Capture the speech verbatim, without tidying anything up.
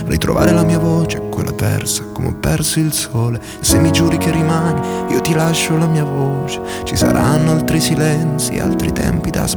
ritrovare la mia voce, quella persa come ho perso il sole. Se mi giuri che rimani, io ti lascio la mia voce. Ci saranno altri silenzi, altri tempi da aspettare,